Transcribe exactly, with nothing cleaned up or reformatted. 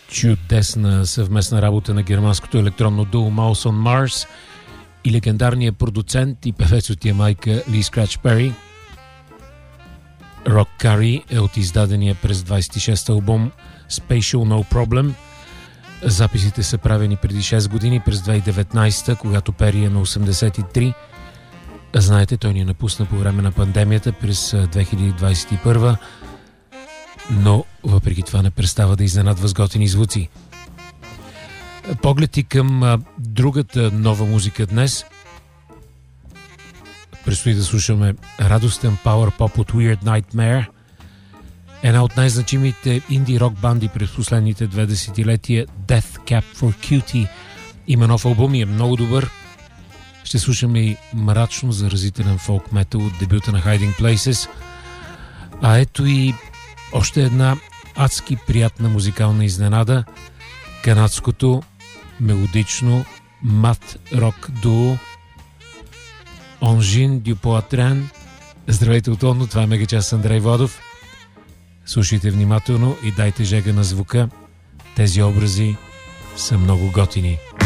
Чудесна съвместна работа на германското електронно дуо Mouse on Mars и легендарния продуцент и певец от Ямайка Ли Скрач Пери. Rock Curry е от издадения през двайсет и шести албум Spatial No Problem. Записите са правени преди шест години, през две хиляди и деветнайсета, когато Пери е на осемдесет и три. Знаете, той ни напусна по време на пандемията през две хиляди двайсет и първа, но въпреки това не престава да изненадва с готини звуци. Поглед и към а, другата нова музика днес. Предстои да слушаме радостен power pop от Weird Nightmare, една от най-значимите инди-рок банди през последните две десетилетия, Death Cab for Cutie. Има нов албум и е много добър. Ще слушаме и мрачно заразителен фолк метал от дебюта на Hiding Places. А ето и още една адски приятна музикална изненада. Канадското мелодично мат рок дуо Engine du Poitrain. Здравейте от Лондон, това е Мегачас с Андрей Водов. Слушайте внимателно и дайте жега на звука. Тези образи са много готини.